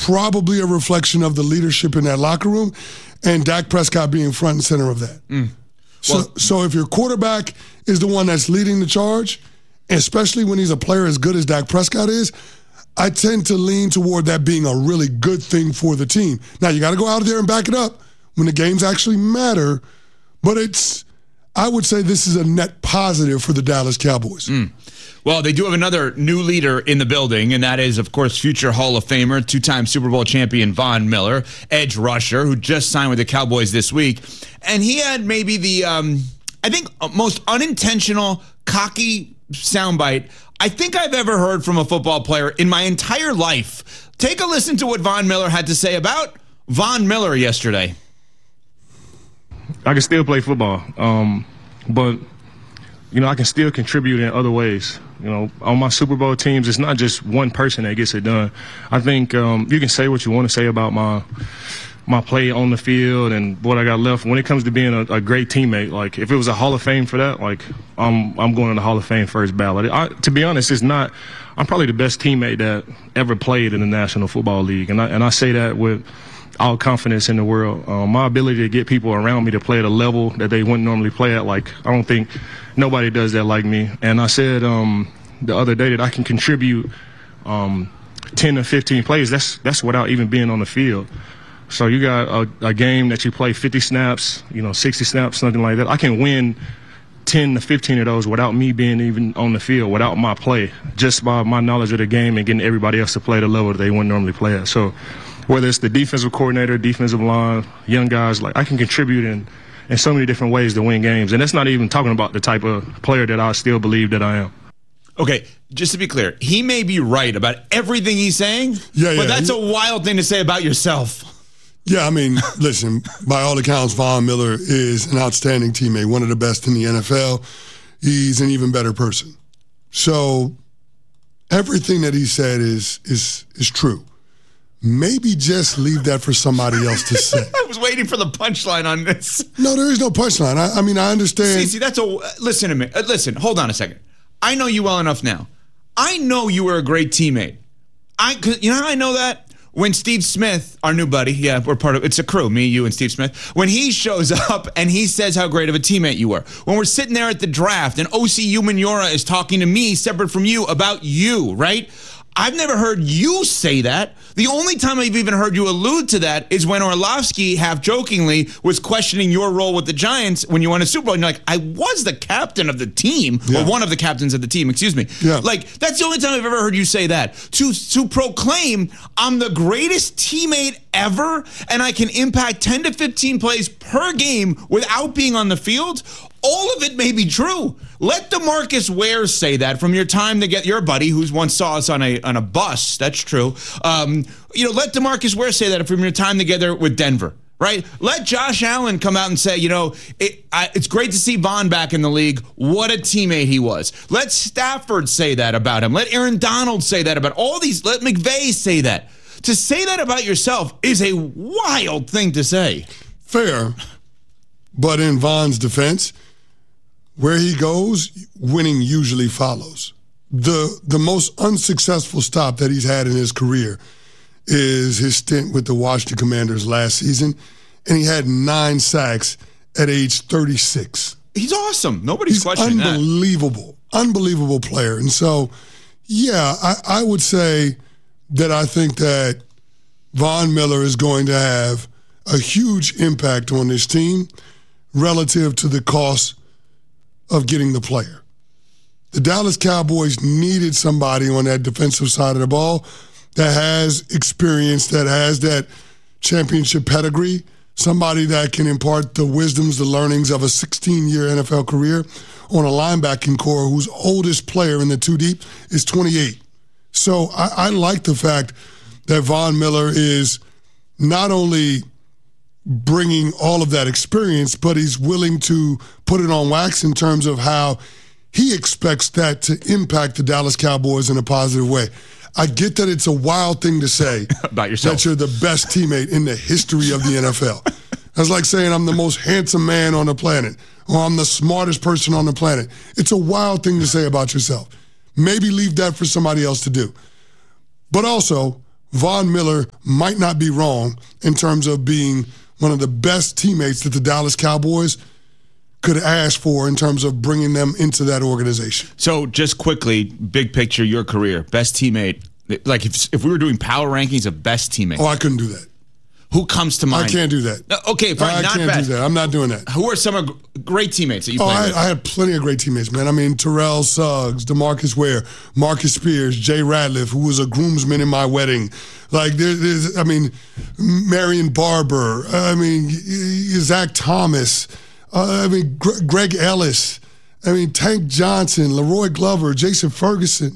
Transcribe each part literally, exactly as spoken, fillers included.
probably a reflection of the leadership in that locker room and Dak Prescott being front and center of that. Mm. So, well, so if your quarterback is the one that's leading the charge, especially when he's a player as good as Dak Prescott is, I tend to lean toward that being a really good thing for the team. Now, you got to go out there and back it up when the games actually matter, but it's, I would say this is a net positive for the Dallas Cowboys. Mm. Well, they do have another new leader in the building, and that is, of course, future Hall of Famer, two-time Super Bowl champion Von Miller, edge rusher, who just signed with the Cowboys this week. And he had maybe the, um, I think, most unintentional, cocky soundbite I think I've ever heard from a football player in my entire life. Take a listen to what Von Miller had to say about Von Miller yesterday. I can still play football, um, but, you know, I can still contribute in other ways. You know, on my Super Bowl teams, it's not just one person that gets it done. I think um, you can say what you want to say about my my play on the field and what I got left. When it comes to being a, a great teammate, like, if it was a Hall of Fame for that, like, I'm I'm going to the Hall of Fame first ballot. I, to be honest, it's not – I'm probably the best teammate that ever played in the National Football League, and I, and I say that with – all confidence in the world. Um, my ability to get people around me to play at a level that they wouldn't normally play at, like, I don't think nobody does that like me. And I said um, the other day that I can contribute um, ten to fifteen plays. That's that's without even being on the field. So you got a, a game that you play fifty snaps, you know, sixty snaps, something like that. I can win ten to fifteen of those without me being even on the field, without my play, just by my knowledge of the game and getting everybody else to play at a level that they wouldn't normally play at. So whether it's the defensive coordinator, defensive line, young guys, like, I can contribute in, in so many different ways to win games. And that's not even talking about the type of player that I still believe that I am. Okay, just to be clear, he may be right about everything he's saying, yeah, yeah. but that's a wild thing to say about yourself. Yeah, I mean, listen, by all accounts, Von Miller is an outstanding teammate, one of the best in the N F L. He's an even better person. So everything that he said is is is true. Maybe just leave that for somebody else to say. I was waiting for the punchline on this. No, there is no punchline. I, I mean, I understand. See, see, that's a listen to me. Uh, listen, hold on a second. I know you well enough now. I know you were a great teammate. I, you know how I know that? When Steve Smith, our new buddy, yeah, we're part of, it's a crew, me, you, and Steve Smith, when he shows up and he says how great of a teammate you were. When we're sitting there at the draft and O C Umenyiora is talking to me, separate from you, about you, right? I've never heard you say that. The only time I've even heard you allude to that is when Orlovsky, half jokingly, was questioning your role with the Giants when you won a Super Bowl. And you're like, I was the captain of the team, yeah. or one of the captains of the team, excuse me. Yeah. Like, that's the only time I've ever heard you say that. To, to proclaim, I'm the greatest teammate ever, and I can impact ten to fifteen plays per game without being on the field. All of it may be true. Let DeMarcus Ware say that from your time to get your buddy, who's once saw us on a on a bus. That's true. Um, you know, let DeMarcus Ware say that from your time together with Denver, right? Let Josh Allen come out and say, you know, it, I, it's great to see Von back in the league. What a teammate he was. Let Stafford say that about him. Let Aaron Donald say that about all these. Let McVay say that. To say that about yourself is a wild thing to say. Fair, but in Von's defense, where he goes, winning usually follows. The the most unsuccessful stop that he's had in his career is his stint with the Washington Commanders last season, and he had nine sacks at age thirty-six. He's awesome. Nobody's he's questioning that. Unbelievable, unbelievable player. And so, yeah, I, I would say that I think that Von Miller is going to have a huge impact on this team relative to the cost of getting the player. The Dallas Cowboys needed somebody on that defensive side of the ball that has experience, that has that championship pedigree, somebody that can impart the wisdoms, the learnings of a sixteen-year N F L career on a linebacking core whose oldest player in the two deep is twenty-eight. So I, I like the fact that Von Miller is not only bringing all of that experience, but he's willing to put it on wax in terms of how he expects that to impact the Dallas Cowboys in a positive way. I get that it's a wild thing to say about yourself, that you're the best teammate in the history of the N F L. That's like saying I'm the most handsome man on the planet or I'm the smartest person on the planet. It's a wild thing to say about yourself. Maybe leave that for somebody else to do. But also, Von Miller might not be wrong in terms of being one of the best teammates that the Dallas Cowboys could ask for in terms of bringing them into that organization. So just quickly, big picture, your career, best teammate. Like if if we were doing power rankings of best teammates. Oh, I couldn't do that. Who comes to mind? I can't do that. Okay, fine, I not can't best. do that. I'm not doing that. Who are some of great teammates that you oh, played I, with? I had plenty of great teammates, man. I mean, Terrell Suggs, DeMarcus Ware, Marcus Spears, Jay Ratliff, who was a groomsman in my wedding. Like, there, there's, I mean, Marion Barber. I mean, Zach Thomas. Uh, I mean, Greg Ellis. I mean, Tank Johnson, Leroy Glover, Jason Ferguson,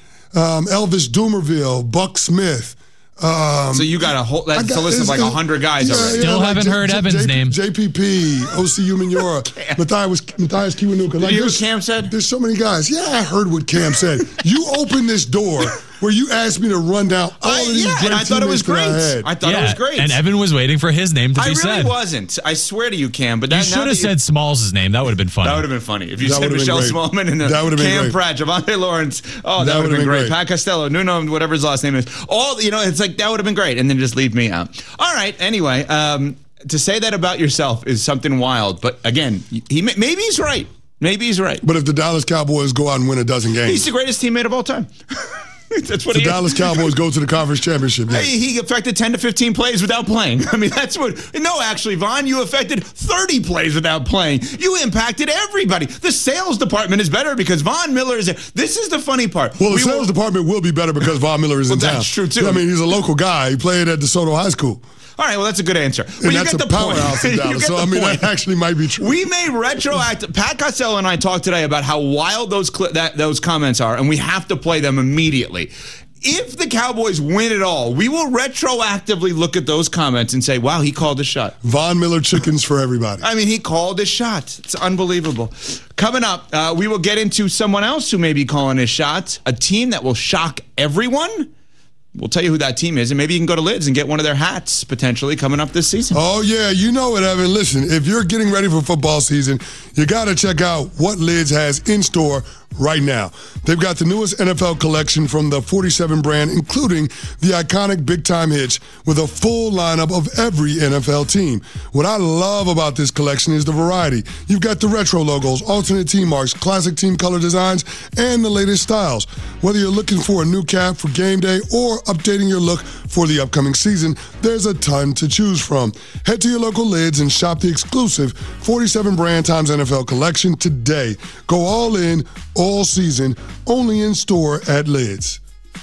um, Elvis Dumerville, Buck Smith. Um, so you got a whole, that's got, a list of like one hundred guys yeah, already. Still yeah, like haven't J- heard J- Evan's J- name. J P P, O C Umenyiora, Matthias, Matthias Kiwanuka. Like, Did you hear what Cam said? There's so many guys. Yeah, I heard what Cam said. You opened this door where you asked me to run down all I, of these yeah, great and I thought it was great. I, I thought yeah, it was great. And Evan was waiting for his name to I be really said. wasn't. I swear to you, Cam. But that, You should have said Smalls' name. That would have been funny. That would have been funny. If you That said would've been Michelle great. Smallman and That would've been Cam great. Pratt, Javante Lawrence. Oh, that, That would have been, been great. great. Pat Costello, Nuno, whatever his last name is. All, you know, it's like, that would have been great. And then just leave me out. All right. Anyway, um, to say that about yourself is something wild. But again, he maybe he's right. Maybe he's right. But if the Dallas Cowboys go out and win a dozen games, He's the greatest teammate of all time. That's what the he Dallas is. Cowboys go to the conference championship game. Hey, he affected ten to fifteen plays without playing. I mean, that's what. No, actually, Vaughn, you affected thirty plays without playing. You impacted everybody. The sales department is better because Von Miller is there. This is the funny part. Well, the We sales will- department will be better because Von Miller is in Well, town. that's true, too. I mean, he's a local guy. He played at DeSoto High School. All right, well, that's a good answer. But And you that's get a the point. powerhouse in You Dallas. get So, the I mean, point. that actually might be true. We made retroactive. Pat Costello and I talked today about how wild those cli- that those comments are, and we have to play them immediately. If the Cowboys win it all, we will retroactively look at those comments and say, wow, he called a shot. Von Miller chickens for everybody. I mean, he called his shot. It's unbelievable. Coming up, uh, we will get into someone else who may be calling his shots, a team that will shock everyone. We'll tell you who that team is, and maybe you can go to Lids and get one of their hats potentially coming up this season. Oh, yeah, you know it, Evan. Listen, if you're getting ready for football season, you got to check out what Lids has in store right now. They've got the newest N F L collection from the forty-seven brand, including the iconic Big Time Hitch with a full lineup of every N F L team. What I love about this collection is the variety. You've got the retro logos, alternate team marks, classic team color designs, and the latest styles. Whether you're looking for a new cap for game day or updating your look for the upcoming season, there's a ton to choose from. Head to your local Lids and shop the exclusive forty-seven brand times N F L collection today. Go all in, all season, only in store at Lids.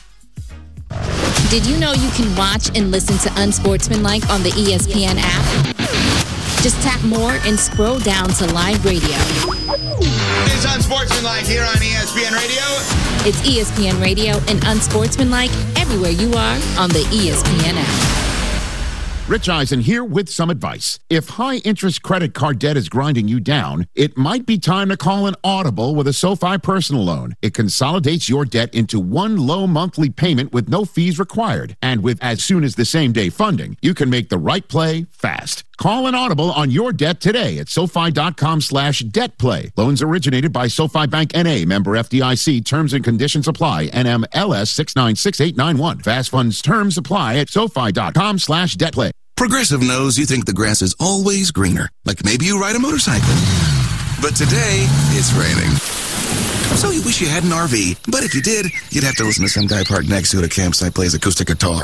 Did you know you can watch and listen to Unsportsmanlike on the E S P N app? Just tap more and scroll down to live radio. It's Unsportsmanlike here on E S P N Radio. It's E S P N Radio and Unsportsmanlike everywhere you are on the E S P N app. Rich Eisen here with some advice. If high-interest credit card debt is grinding you down, it might be time to call an Audible with a SoFi personal loan. It consolidates your debt into one low monthly payment with no fees required. And with as soon as the same day funding, you can make the right play fast. Call an Audible on your debt today at SoFi.com slash debt play. Loans originated by SoFi Bank N A, member F D I C. Terms and conditions apply. N M L S six nine six eight nine one. Fast funds terms apply at SoFi.com slash debt play. Progressive knows you think the grass is always greener, like maybe you ride a motorcycle. But today, it's raining. So you wish you had an R V, but if you did, you'd have to listen to some guy parked next to you at a campsite plays acoustic guitar.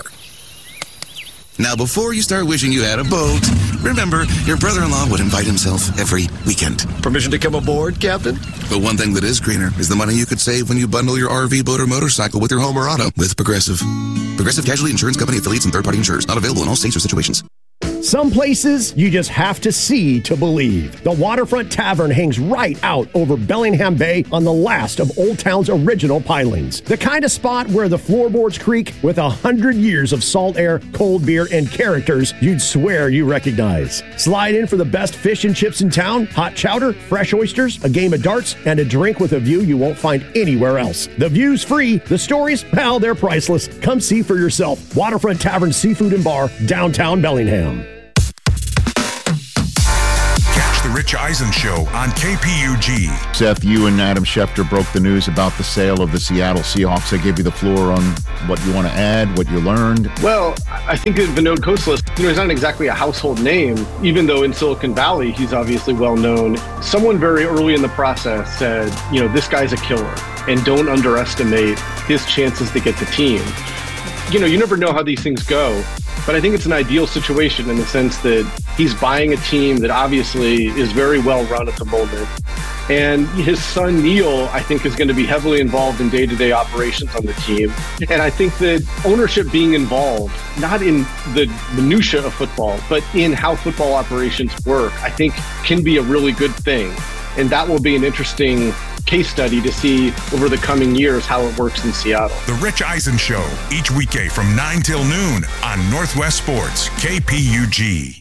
Now, before you start wishing you had a boat, remember, your brother-in-law would invite himself every weekend. Permission to come aboard, Captain? But one thing that is greener is the money you could save when you bundle your R V, boat, or motorcycle with your home or auto with Progressive. Progressive Casualty Insurance Company affiliates and third-party insurers. Not available in all states or situations. Some places you just have to see to believe. The Waterfront Tavern hangs right out over Bellingham Bay on the last of Old Town's original pilings. The kind of spot where the floorboards creak with a hundred years of salt air, cold beer, and characters you'd swear you recognize. Slide in for the best fish and chips in town, hot chowder, fresh oysters, a game of darts, and a drink with a view you won't find anywhere else. The view's free. The stories, well, they're priceless. Come see for yourself. Waterfront Tavern Seafood and Bar, downtown Bellingham. The Rich Rich Eisen Show on K P U G. Seth, you and Adam Schefter broke the news about the sale of the Seattle Seahawks. I gave you the floor on what you want to add, what you learned. Well, I think that Vinod Khosla, you know, he's not exactly a household name, even though in Silicon Valley he's obviously well known. Someone very early in the process said, you know, this guy's a killer, and don't underestimate his chances to get the team. You know, you never know how these things go, but I think it's an ideal situation in the sense that he's buying a team that obviously is very well run at the moment. And his son, Neil, I think is going to be heavily involved in day-to-day operations on the team. And I think that ownership being involved, not in the minutia of football, but in how football operations work, I think can be a really good thing. And that will be an interesting case study to see over the coming years how it works in Seattle. The Rich Eisen Show, each weekday from nine till noon on Northwest Sports, K P U G.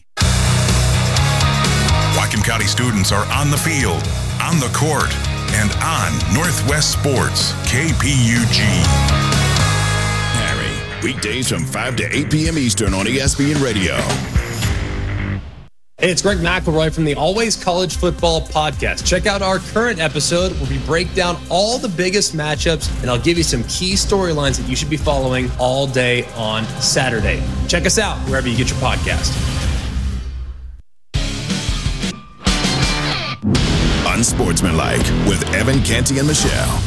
Whatcom County students are on the field, on the court, and on Northwest Sports, K P U G. Harry, weekdays from five to eight p.m. Eastern on E S P N Radio. Hey, it's Greg McElroy from the Always College Football Podcast. Check out our current episode where we break down all the biggest matchups, and I'll give you some key storylines that you should be following all day on Saturday. Check us out wherever you get your podcast. Unsportsmanlike with Evan Canty and Michelle.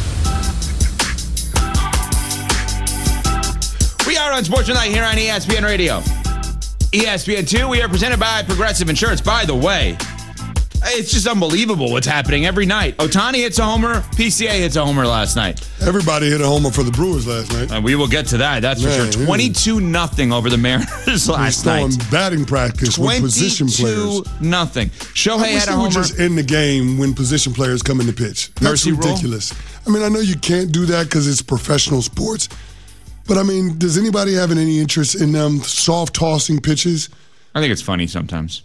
We are Unsportsmanlike here on E S P N Radio. E S P N two, we are presented by Progressive Insurance. By the way, it's just unbelievable what's happening every night. Ohtani hits a homer. P C A hits a homer last night. Everybody hit a homer for the Brewers last night. And we will get to that, that's Man, for sure. twenty-two nothing over the Mariners last night. Batting practice with position players. twenty-two nothing. Shohei had a homer. We just end the game when position players come in to pitch. That's Mercy ridiculous. Rule? I mean, I know you can't do that because it's professional sports. But, I mean, does anybody have any interest in them soft-tossing pitches? I think it's funny sometimes.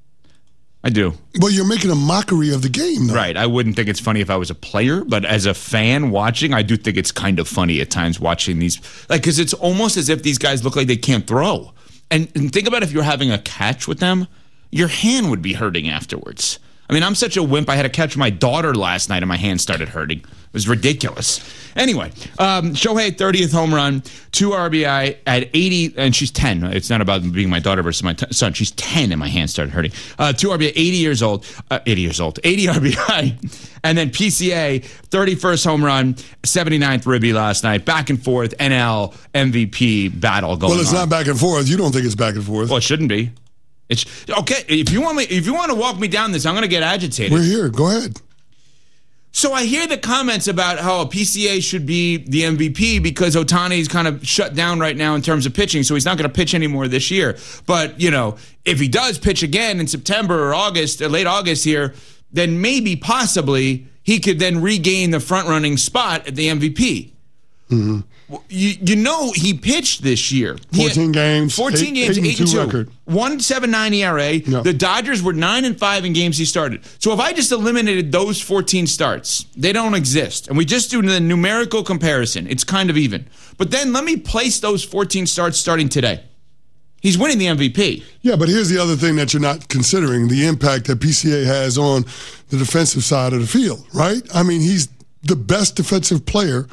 I do. But you're making a mockery of the game, though. Right. I wouldn't think it's funny if I was a player, but as a fan watching, I do think it's kind of funny at times watching these. Like, because it's almost as if these guys look like they can't throw. And, and think about if you're having a catch with them, your hand would be hurting afterwards. I mean, I'm such a wimp. I had to catch my daughter last night and my hand started hurting. It was ridiculous. Anyway, um, Shohei, thirtieth home run, two R B I at eighty, and she's ten. It's not about being my daughter versus my t- son. She's ten and my hand started hurting. Uh, two R B I, eighty years old, uh, eighty years old, eighty R B I. And then P C A, thirty-first home run, seventy-ninth ribby last night. Back and forth, N L M V P battle going on. Well, it's on. not back and forth. You don't think it's back and forth. Well, it shouldn't be. It's okay. If you want me, if you want to walk me down this, I'm going to get agitated. We're here. Go ahead. So I hear the comments about how a P C A should be the M V P because Ohtani's kind of shut down right now in terms of pitching, so he's not going to pitch anymore this year. But, you know, if he does pitch again in September or August, or late August here, then maybe, possibly, he could then regain the front-running spot at the M V P. Mm-hmm. You, you know he pitched this year. fourteen games. fourteen eight, games, eight and two. Record. one point seven nine E R A. No. The Dodgers were nine and five in games he started. So if I just eliminated those fourteen starts, they don't exist. And we just do the numerical comparison. It's kind of even. But then let me place those fourteen starts starting today. He's winning the M V P. Yeah, but here's the other thing that you're not considering, the impact that P C A has on the defensive side of the field, right? I mean, he's the best defensive player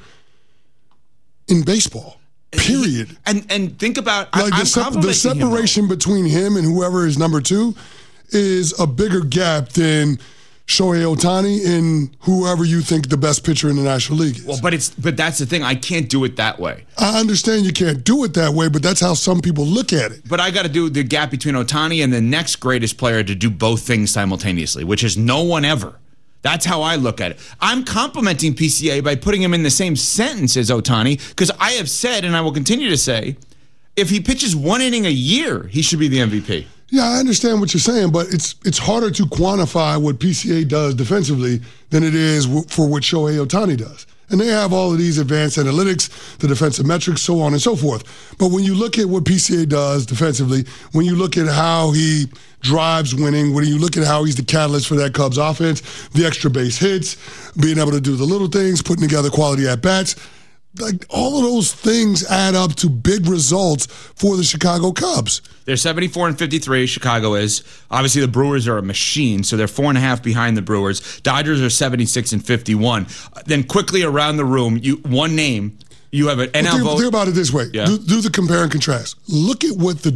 in baseball, period. And and think about like I, the, sep- the separation him, between him and whoever is number two is a bigger gap than Shohei Ohtani and whoever you think the best pitcher in the National League is. Well, but it's but that's the thing. I can't do it that way. I understand you can't do it that way, but that's how some people look at it. But I got to do the gap between Ohtani and the next greatest player to do both things simultaneously, which is no one ever. That's how I look at it. I'm complimenting P C A by putting him in the same sentence as Ohtani because I have said, and I will continue to say, if he pitches one inning a year, he should be the M V P. Yeah, I understand what you're saying, but it's it's harder to quantify what P C A does defensively than it is for what Shohei Ohtani does. And they have all of these advanced analytics, the defensive metrics, so on and so forth. But when you look at what P C A does defensively, when you look at how he drives winning, when you look at how he's the catalyst for that Cubs offense, the extra base hits, being able to do the little things, putting together quality at-bats, like all of those things add up to big results for the Chicago Cubs. They're seventy-four and fifty-three. Chicago is. Obviously, the Brewers are a machine, so they're four and a half behind the Brewers. Dodgers are seventy-six and fifty-one. Then quickly around the room, you one name. You have an N L well, think, vote. Think about it this way. Yeah. Do, do the compare and contrast. Look at what the